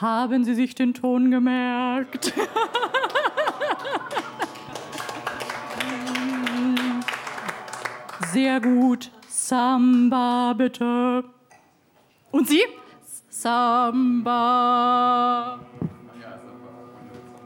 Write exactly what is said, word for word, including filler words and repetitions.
Haben Sie sich den Ton gemerkt? Sehr gut. Samba, bitte. Und Sie? Samba.